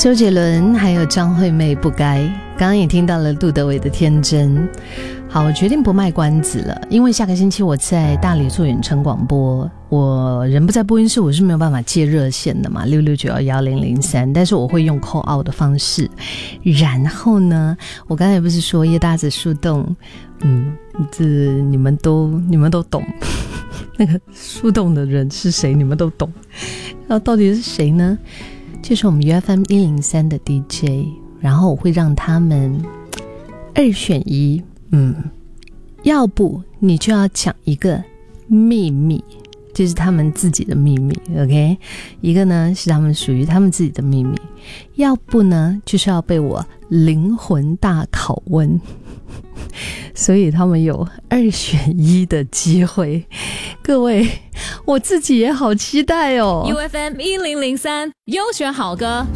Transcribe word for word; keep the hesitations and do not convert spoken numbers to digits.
周杰伦还有张惠妹不该，刚刚也听到了杜德伟的天真。好，我决定不卖关子了，因为下个星期我在大理做远程广播，我人不在播音室，我是没有办法接热线的嘛，六六九幺幺零零三，但是我会用 call out 的方式。然后呢，我刚才不是说叶大子树洞，嗯，这你们都你们都懂，那个树洞的人是谁，你们都懂。然后到底是谁呢？就是我们 U F M 一零三的 D J， 然后我会让他们二选一，嗯，要不你就要讲一个秘密，就是他们自己的秘密 ，OK？ 一个呢是他们属于他们自己的秘密，要不呢就是要被我灵魂大拷问，所以他们有二选一的机会。各位，我自己也好期待哦。 U F M 一零零三优选好歌。